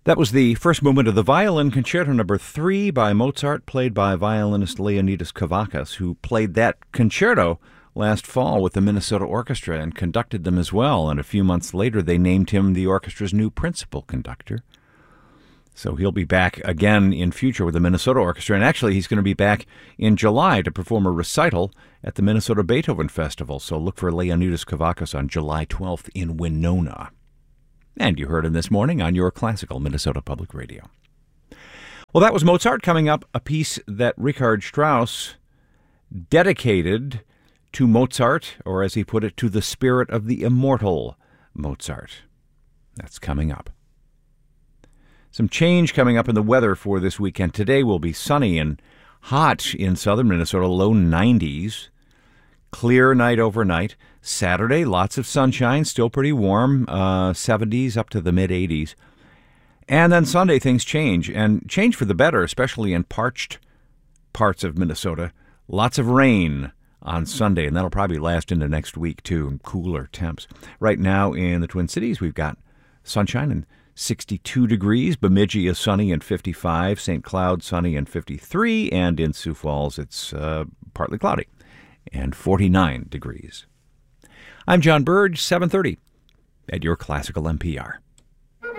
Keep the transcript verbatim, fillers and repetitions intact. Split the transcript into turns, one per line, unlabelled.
That was the first movement of the Violin Concerto Number Three by Mozart, played by violinist Leonidas Kavakis, who played that concerto last fall with the Minnesota Orchestra and conducted them as well. And a few months later, they named him the orchestra's new principal conductor. So he'll be back again in future with the Minnesota Orchestra. And actually, he's going to be back in July to perform a recital at the Minnesota Beethoven Festival. So look for Leonidas Kavakis on July twelfth in Winona. And you heard him this morning on your classical Minnesota Public Radio. Well, that was Mozart. Coming up, a piece that Richard Strauss dedicated to Mozart, or as he put it, to the spirit of the immortal Mozart. That's coming up. Some change coming up in the weather for this weekend. Today will be sunny and hot in southern Minnesota, low nineties. Clear night overnight. Saturday, lots of sunshine, still pretty warm, uh, seventies up to the mid-eighties. And then Sunday, things change, and change for the better, especially in parched parts of Minnesota. Lots of rain on Sunday, and that'll probably last into next week, too, and cooler temps. Right now in the Twin Cities, we've got sunshine and sixty-two degrees. Bemidji is sunny and fifty-five. Saint Cloud sunny and fifty-three. And in Sioux Falls, it's uh, partly cloudy and forty-nine degrees. I'm John Burge, seven thirty at your Classical N P R.